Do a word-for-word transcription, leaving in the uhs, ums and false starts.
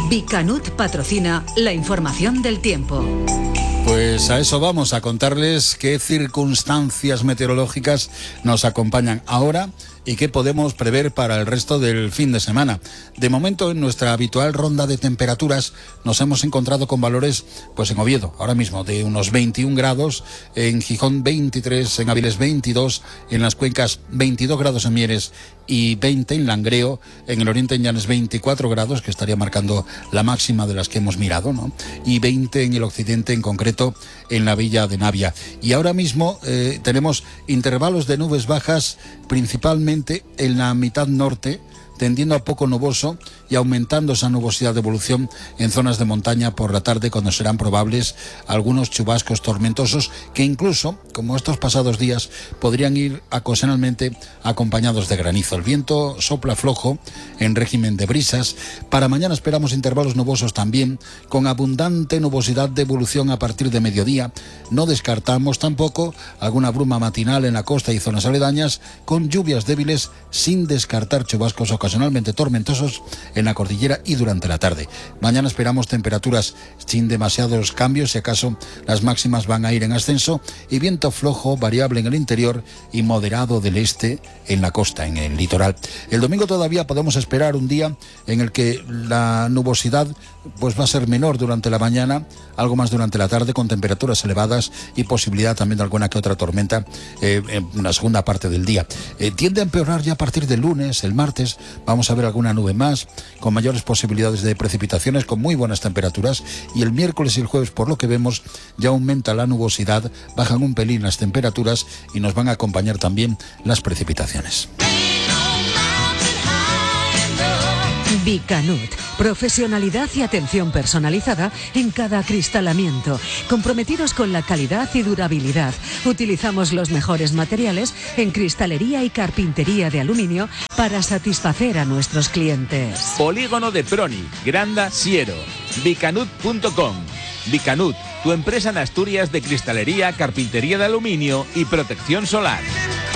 Bicanut patrocina la información del tiempo. Pues a eso vamos, a contarles qué circunstancias meteorológicas nos acompañan ahora y qué podemos prever para el resto del fin de semana. De momento, en nuestra habitual ronda de temperaturas, nos hemos encontrado con valores, pues en Oviedo, ahora mismo, de unos veintiún grados, en Gijón veintitrés, en Áviles veintidós, en las Cuencas veintidós grados en Mieres y veinte en Langreo, en el Oriente en Llanes veinticuatro grados, que estaría marcando la máxima de las que hemos mirado, ¿no? Y veinte en el occidente, en concreto en la Villa de Navia. Y ahora mismo eh, tenemos intervalos de nubes bajas, principalmente en la mitad norte, tendiendo a poco nuboso y aumentando esa nubosidad de evolución en zonas de montaña por la tarde, cuando serán probables algunos chubascos tormentosos que incluso, como estos pasados días, podrían ir ocasionalmente acompañados de granizo. El viento sopla flojo en régimen de brisas. Para mañana esperamos intervalos nubosos también, con abundante nubosidad de evolución a partir de mediodía. No descartamos tampoco alguna bruma matinal en la costa y zonas aledañas, con lluvias débiles, sin descartar chubascos ocasionalmente tormentosos en la cordillera y durante la tarde. Mañana esperamos temperaturas sin demasiados cambios, si acaso las máximas van a ir en ascenso, y viento flojo variable en el interior y moderado del este en la costa, en el litoral. El domingo todavía podemos esperar un día en el que la nubosidad pues va a ser menor durante la mañana, algo más durante la tarde, con temperaturas elevadas y posibilidad también de alguna que otra tormenta eh, en la segunda parte del día. Eh, tiende a empeorar ya a partir del lunes, el martes, vamos a ver alguna nube más, con mayores posibilidades de precipitaciones, con muy buenas temperaturas, y el miércoles y el jueves, por lo que vemos, ya aumenta la nubosidad, bajan un pelín las temperaturas y nos van a acompañar también las precipitaciones. Bicanut, profesionalidad y atención personalizada en cada acristalamiento, comprometidos con la calidad y durabilidad. Utilizamos los mejores materiales en cristalería y carpintería de aluminio para satisfacer a nuestros clientes. Polígono de Proni, Granda, Siero. Bicanut punto com. Bicanut, tu empresa en Asturias de cristalería, carpintería de aluminio y protección solar.